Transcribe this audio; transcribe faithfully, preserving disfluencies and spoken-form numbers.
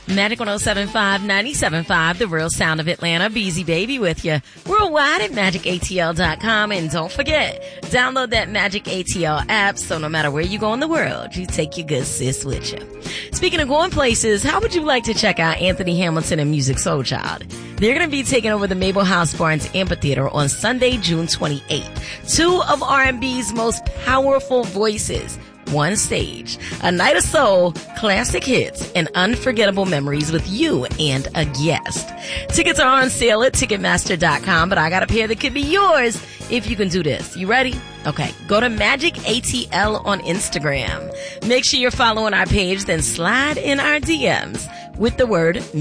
Magic one oh seven point five, ninety-seven point five, the real sound of Atlanta. Beezy Baby with you. Worldwide at magic A T L dot com. And don't forget, download that Magic A T L app so no matter where you go in the world, you take your good sis with you. Speaking of going places, how would you like to check out Anthony Hamilton and Musiq Soulchild? They're going to be taking over the Mabel House Barnes Amphitheater on Sunday, June twenty-eighth. Two of R and B's most powerful voices. One stage, a night of soul, classic hits, and unforgettable memories with you and a guest. Tickets are on sale at Ticketmaster dot com, but I got a pair that could be yours if you can do this. You ready? Okay, go to Magic A T L on Instagram. Make sure you're following our page, then slide in our D Ms with the word